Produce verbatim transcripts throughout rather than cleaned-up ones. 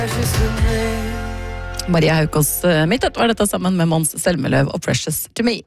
Maria Haukås mitt var dette sammen med Mons Selmeløv og Precious to Me.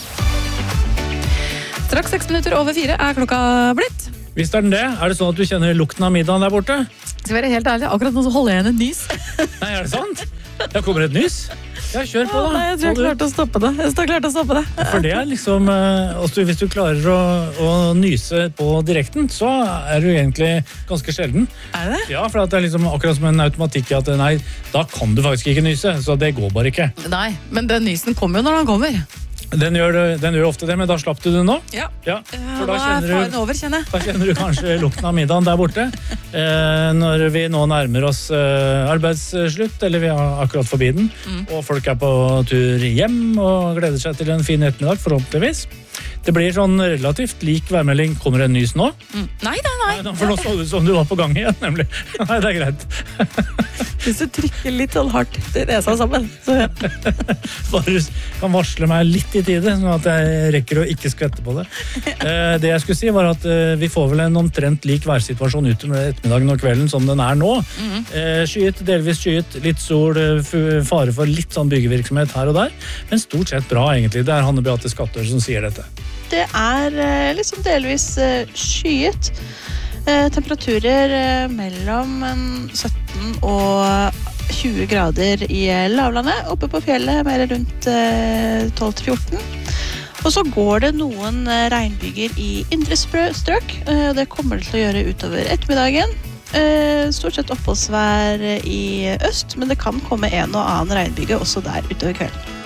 Straks seks minutter over fire er klokka blitt. Visst er den det. Er det sånn at du kjenner lukten av middagen der borte? Skal være helt ærlig, akkurat nå så holder jeg igjen en nys. Nei, er det sant? Det kommer et nys. Ja, kjør på da. Nei, jeg tror jeg klarte å stoppe det. Jeg klarte å stoppe det. For det er liksom, også hvis du klarer å, å nyse på direkten, så er du egentlig ganske sjelden. Er det? Ja, for det er liksom akkurat som en automatikk i at nei, da kan du faktisk ikke nyse, så det går bare ikke. Nei, men den nysen kommer jo når den kommer. Den gjør, den gjør ofte det, men da slapp du det nå? Ja, ja for da, da er faren over, kjenner jeg. Da kjenner du kanskje lukten av middagen der borte. Eh, når vi nå nærmer oss eh, arbeidsslutt, eller vi er akkurat forbi den, mm. og folk er på tur hjem og gleder seg til en fin ettermiddag, forhåpentligvis. Det blir sånn relativt lik værmelding. Kommer det en nys nå? Mm. Nei, nei, nei. nei for nå så du som du var på gang igjen, nemlig. Nei, det er greit. Hvis du trykker litt sånn hardt til nesa sammen, så ja. Bare kan varsle meg litt i tide, sånn at jeg rekker å ikke skvette på det. Eh, det jeg skulle si var at eh, vi får vel en omtrent lik værsituasjon ute med ettermiddagen og kvelden som den er nå. Mm. Eh, skyet, delvis skyet, litt sol, fare for litt sånn byggevirksomhet her og der, men stort sett bra egentlig. Det er Hanne Beate Skattør som sier dette. Det er eh, liksom delvis eh, skyet. Eh, temperaturer eh, mellom sytten og tjue grader i lavlandet, oppe på fjellet mer rundt eh, tolv til fjorten. Og så går det noen eh, regnbyger i indre strøk. Eh, det kommer det til å gjøre utover ettermiddagen. Eh, stort sett oppholdsvær i øst, men det kan komme en og annen regnbyge også der utover kvelden.